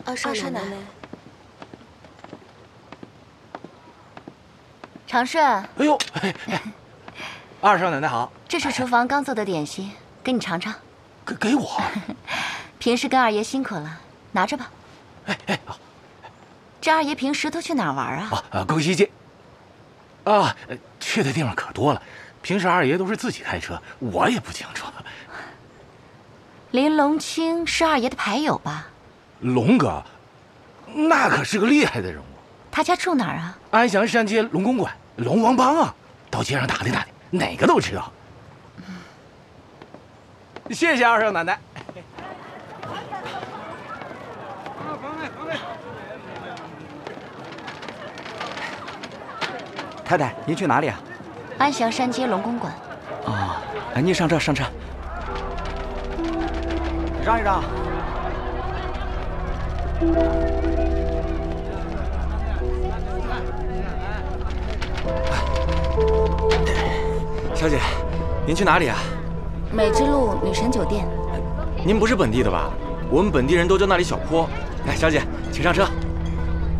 少奶奶。 长顺。 哎呦，二少奶奶好。 这是厨房刚做的点心，给你尝尝。 给我。 平时跟二爷辛苦了，拿着吧。这二爷平时都去哪儿玩啊？ 更西街。去的地方可多了。平时二爷都是自己开车，我也不清楚。 林龙清是二爷的牌友吧？ 龙哥，那可是个厉害的人物。 他家住哪儿啊？ 安祥山街龙公馆，龙王帮啊，到街上打听打听，哪个都知道。谢谢二少奶奶。 太太，您去哪里啊？ 安祥山街龙公馆。 哦，您上车，上车。让一让。小姐，您去哪里啊？ 美之路女神酒店。 您不是本地的吧？我们本地人都叫那里小坡。小姐，请上车。